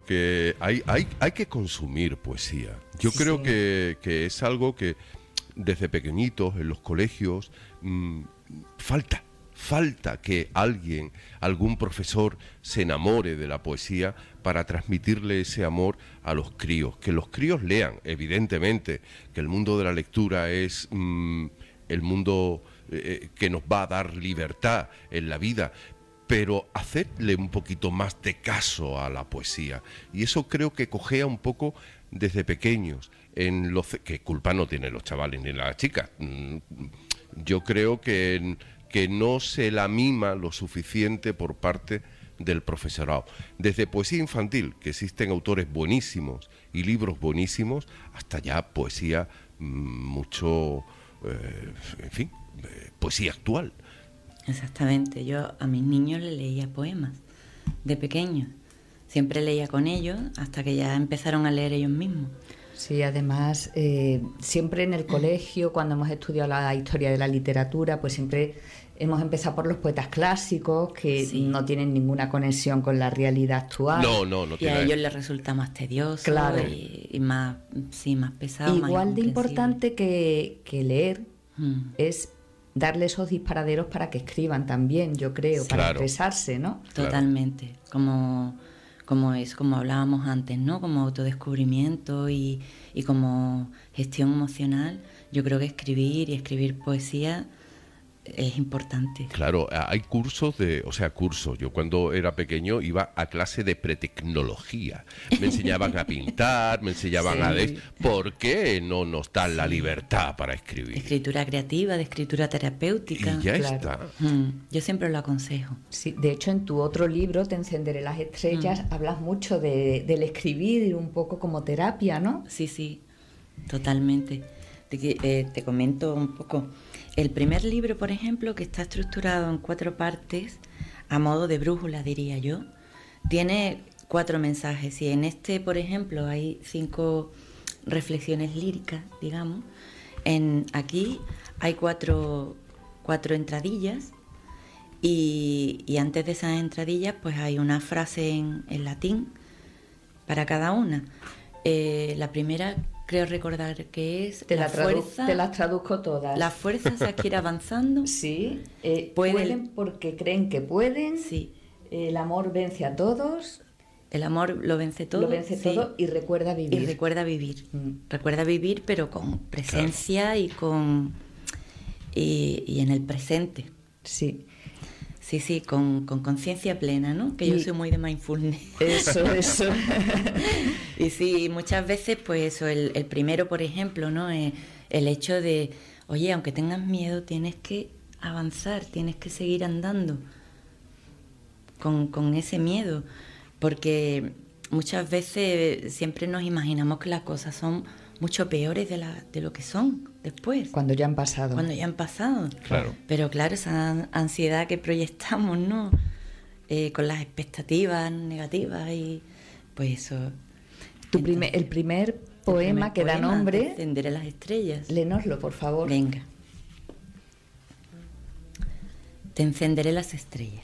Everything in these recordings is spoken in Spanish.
porque hay que consumir poesía. Yo creo que es algo que desde pequeñitos en los colegios falta que algún profesor se enamore de la poesía para transmitirle ese amor a los críos. Que los críos lean, evidentemente, que el mundo de la lectura es el mundo que nos va a dar libertad en la vida, pero hacerle un poquito más de caso a la poesía. Y eso creo que cojea un poco desde pequeños. Que culpa no tienen los chavales ni las chicas. Yo creo que no se la mima lo suficiente por parte del profesorado. Desde poesía infantil, que existen autores buenísimos y libros buenísimos, hasta ya poesía mucho, poesía actual. Exactamente. Yo a mis niños les leía poemas de pequeños. Siempre leía con ellos hasta que ya empezaron a leer ellos mismos. Sí, además, siempre en el colegio, cuando hemos estudiado la historia de la literatura, pues siempre hemos empezado por los poetas clásicos, que no tienen ninguna conexión con la realidad actual. No y a ellos les resulta más tedioso, claro, y más pesado. Igual de importante que leer es darle esos disparaderos para que escriban también, yo creo, para expresarse, ¿no? Totalmente, como hablábamos antes, ¿no? Como autodescubrimiento y como gestión emocional. Yo creo que escribir poesía es importante. Claro, hay cursos. Yo cuando era pequeño iba a clase de pretecnología. Me enseñaban a pintar, me enseñaban ¿Por qué no nos dan la libertad para escribir? De escritura creativa, de escritura terapéutica. Y ya está. Yo siempre lo aconsejo. Sí, de hecho, en tu otro libro, Te encenderé las estrellas, hablas mucho del escribir un poco como terapia, ¿no? Sí, totalmente. Te comento un poco. El primer libro, por ejemplo, que está estructurado en 4 partes, a modo de brújula, diría yo, tiene 4 mensajes. Y en este, por ejemplo, hay 5 reflexiones líricas, digamos. Aquí hay 4 entradillas y antes de esas entradillas pues hay una frase en latín para cada una. La primera, creo recordar que es te las traduzco todas. La fuerza se adquiere avanzando. Sí, pueden porque creen que pueden. Sí. El amor vence a todos. El amor lo vence todo. Lo vence todo y recuerda vivir. Recuerda vivir, pero con presencia y en el presente. Sí. Sí, con conciencia plena, ¿no? Que yo soy muy de mindfulness. Eso. Y sí, muchas veces, pues eso, el primero, por ejemplo, ¿no? El hecho de, oye, aunque tengas miedo, tienes que avanzar, tienes que seguir andando con ese miedo. Porque muchas veces siempre nos imaginamos que las cosas son mucho peores de lo que son después. Cuando ya han pasado. Claro. Pero claro, esa ansiedad que proyectamos, ¿no? Con las expectativas negativas y pues eso. El primer poema que da nombre... Te encenderé las estrellas. Léenoslo, por favor. Venga. Te encenderé las estrellas.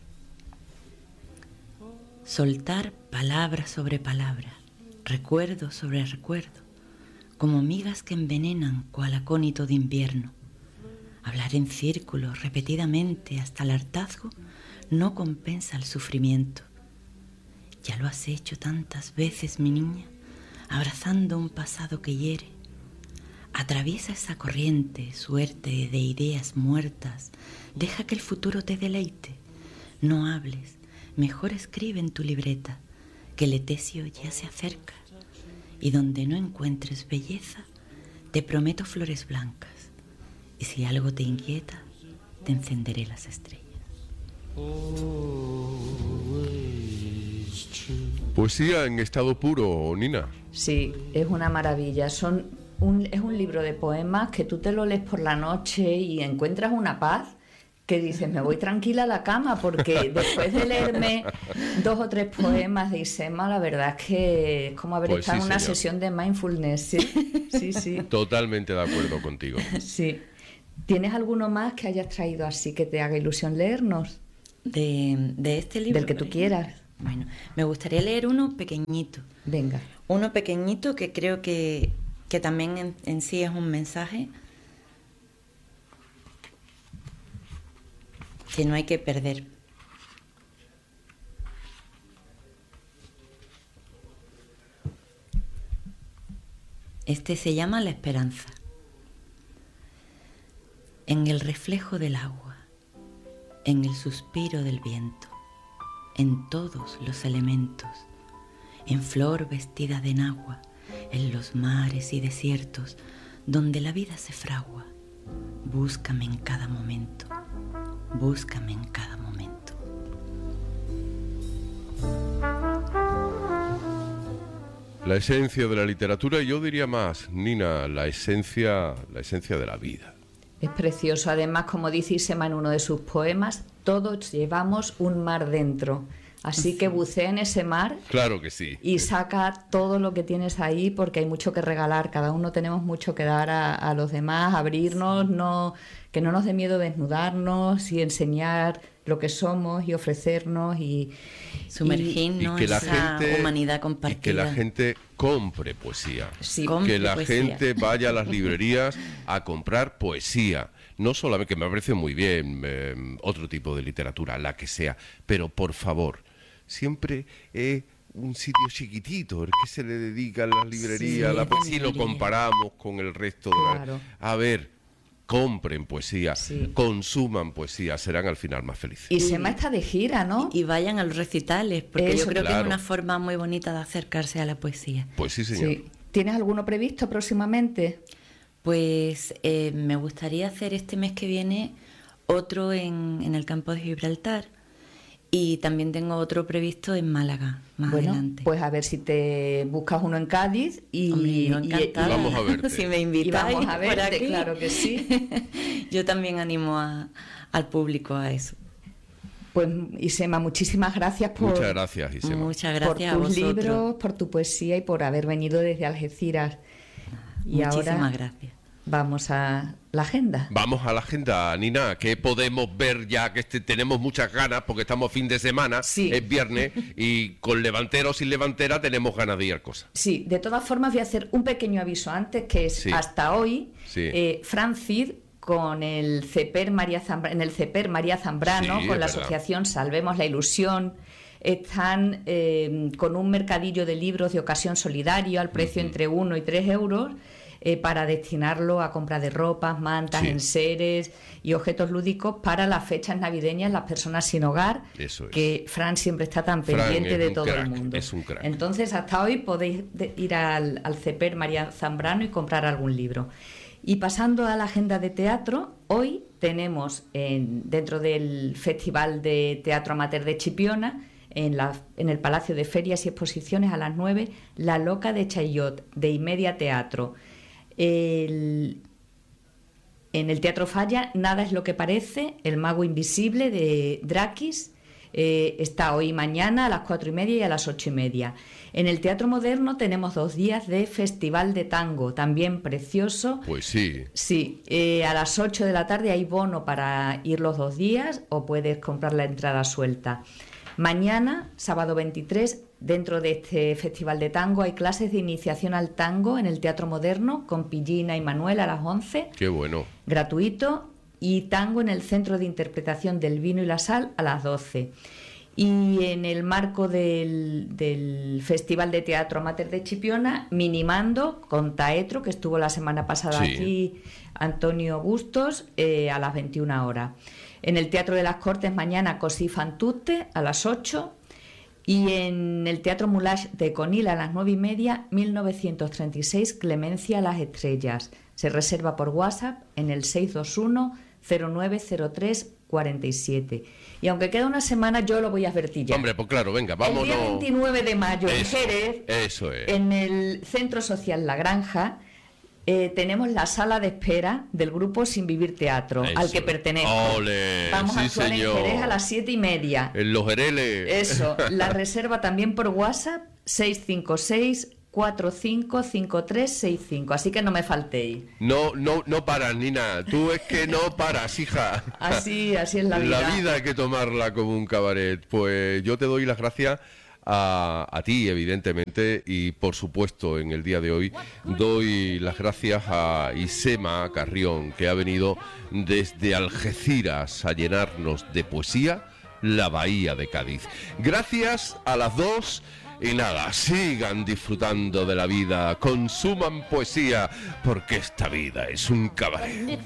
Soltar palabra sobre palabra, recuerdo sobre recuerdo, como migas que envenenan cual acónito de invierno. Hablar en círculos repetidamente hasta el hartazgo no compensa el sufrimiento. Ya lo has hecho tantas veces, mi niña, abrazando un pasado que hiere. Atraviesa esa corriente, suerte de ideas muertas. Deja que el futuro te deleite. No hables. Mejor escribe en tu libreta que el etesio ya se acerca y donde no encuentres belleza, te prometo flores blancas y si algo te inquieta, te encenderé las estrellas. Poesía en estado puro, Nina. Sí, es una maravilla. Es un libro de poemas que tú te lo lees por la noche y encuentras una paz que dices, me voy tranquila a la cama, porque después de leerme 2 o 3 poemas de Isema, la verdad es que es como haber estado en una sesión de mindfulness. Sí. Totalmente de acuerdo contigo. Sí. ¿Tienes alguno más que hayas traído así que te haga ilusión leernos? De este libro. Del que tú quieras. Bueno, me gustaría leer uno pequeñito. Venga. Uno pequeñito que creo que también en sí es un mensaje que no hay que perder. Este se llama La Esperanza. En el reflejo del agua, en el suspiro del viento, en todos los elementos, en flor vestida de enagua, en los mares y desiertos, donde la vida se fragua, búscame en cada momento, búscame en cada momento. La esencia de la literatura, y yo diría más, Nina, la esencia de la vida. Es precioso. Además, como dice Isema en uno de sus poemas, todos llevamos un mar dentro. Así que bucea en ese mar. Claro que sí. Y saca todo lo que tienes ahí, porque hay mucho que regalar. Cada uno tenemos mucho que dar a los demás, abrirnos, que no nos dé miedo desnudarnos y enseñar lo que somos y ofrecernos y sumergirnos en esa humanidad compartida. Y que la gente compre poesía. Sí. Que la gente vaya a las librerías a comprar poesía. No solamente, que me parece muy bien otro tipo de literatura, la que sea, pero por favor, siempre un sitio chiquitito, el que se le dedica a las librerías, sí, la poesía, si lo comparamos con el resto de claro. A ver, compren poesía, sí. Consuman poesía, serán al final más felices. Y Sema está de gira, ¿no? Y vayan a los recitales, porque eso, yo creo claro. que es una forma muy bonita de acercarse a la poesía. Pues sí, señor. Sí. ¿Tienes alguno previsto próximamente? Pues me gustaría hacer este mes que viene otro en el campo de Gibraltar, y también tengo otro previsto en Málaga, más adelante. Pues a ver si te buscas uno en Cádiz y, Hombre, yo encantada. Vamos a verte. Si me y invitáis vamos a por verte, aquí. claro que sí. Yo también animo al público a eso. Pues Isema, muchísimas gracias Muchas gracias, Isema. Muchas gracias por a tus vosotros. libros, por tu poesía y por haber venido desde Algeciras. Y Muchísimas ahora gracias. vamos a la agenda. Vamos a la agenda, Nina, que podemos ver ya que tenemos muchas ganas porque estamos fin de semana, Sí. es viernes y con levantera o sin levantera tenemos ganas de ir a cosas. Sí, de todas formas voy a hacer un pequeño aviso antes, que es Sí. hasta hoy, Sí. Francid con el CEPER María Zambrano, en el CEPER María Zambrano, Sí, con la es verdad. asociación Salvemos la Ilusión, están con un mercadillo de libros de ocasión solidario al precio entre 1 y 3 euros, para destinarlo a compra de ropas, mantas, Sí. enseres y objetos lúdicos para las fechas navideñas, las personas sin hogar, Eso es. que Fran siempre está tan Fran pendiente es de un todo crack, el mundo. es un crack. Entonces, hasta hoy podéis ir al CEPER María Zambrano y comprar algún libro. Y pasando a la agenda de teatro, hoy tenemos dentro del Festival de Teatro Amateur de Chipiona, en el Palacio de Ferias y Exposiciones a las 9, La Loca de Chaillot, de Imedia Teatro. En el Teatro Falla, Nada es lo que parece, El mago invisible de Drakis, está hoy y mañana a las 4:30 y a las 8:30. En el Teatro Moderno tenemos 2 días de Festival de Tango, también precioso. Pues sí. Sí, a las 8 de la tarde hay bono para ir los 2 días o puedes comprar la entrada suelta. Mañana, sábado 23, dentro de este Festival de Tango hay clases de iniciación al tango en el Teatro Moderno con Pillina y Manuel a las 11, Qué bueno. gratuito, y tango en el Centro de Interpretación del Vino y la Sal a las 12. Y en el marco del Festival de Teatro Amateur de Chipiona, Minimando con Taetro, que estuvo la semana pasada Sí. aquí, Antonio Bustos, a las 21 horas. En el Teatro de las Cortes mañana Così fan tutte a las 8. Y en el Teatro Moulage de Conil a las 9:30, 1936, Clemencia a las Estrellas. Se reserva por WhatsApp en el 621-090347. Y aunque queda una semana, yo lo voy a advertir ya. Hombre, pues claro, venga, El vámonos. día 29 de mayo en Eso, Jerez, eso es. en el Centro Social La Granja, tenemos la sala de espera del grupo Sin Vivir Teatro, Eso al que es. pertenezco. Ole, Vamos a sí, actuar señor. en Jerez a las 7:30. En los Hereles. Eso, la reserva también por WhatsApp 656 455365, así que no me faltéis. No paras, Nina. Tú es que no paras, hija. Así es la vida. La vida hay que tomarla como un cabaret. Pues yo te doy las gracias a ti, evidentemente, y por supuesto en el día de hoy doy las gracias a Isema Carrión, que ha venido desde Algeciras a llenarnos de poesía la bahía de Cádiz. Gracias a las dos. Y nada, sigan disfrutando de la vida, consuman poesía, porque esta vida es un cabaret.